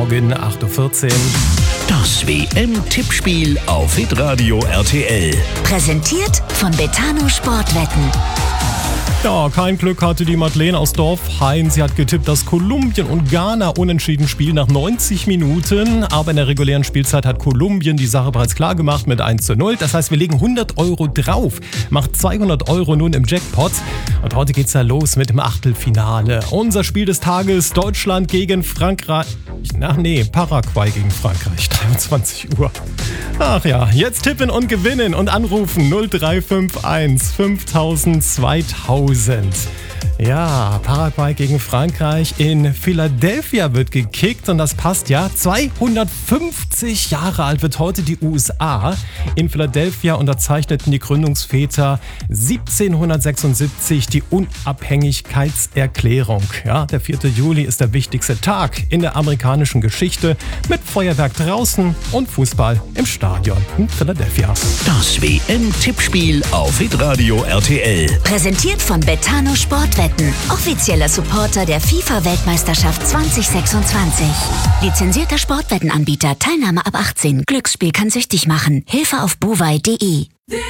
Morgen, 8.14 Uhr. Das WM-Tippspiel auf Hitradio RTL. Präsentiert von Betano Sportwetten. Ja, kein Glück hatte die Madeleine aus Dorfhain. Sie hat getippt, dass Kolumbien und Ghana unentschieden spielen nach 90 Minuten. Aber in der regulären Spielzeit hat Kolumbien die Sache bereits klar gemacht mit 1:0. Das heißt, wir legen 100 Euro drauf. Macht 200 Euro nun im Jackpot. Und heute geht's ja los mit dem Achtelfinale. Unser Spiel des Tages: Deutschland gegen Frankreich. Paraguay gegen Frankreich. 23 Uhr. Ach ja, jetzt tippen und gewinnen und anrufen 0351 5000 2000. Ja, Paraguay gegen Frankreich. In Philadelphia wird gekickt und das passt ja. 250 Jahre alt wird heute die USA. In Philadelphia unterzeichneten die Gründungsväter 1776 die Unabhängigkeitserklärung. Ja, der 4. Juli ist der wichtigste Tag in der amerikanischen Geschichte mit Feuerwerk draußen und Fußball im Stadion in Philadelphia. Das WM-Tippspiel auf Hitradio RTL. Präsentiert von Betano Sportwetten. Offizieller Supporter der FIFA-Weltmeisterschaft 2026. Lizenzierter Sportwettenanbieter. Teilnahme ab 18. Glücksspiel kann süchtig machen. Hilfe auf buwei.de.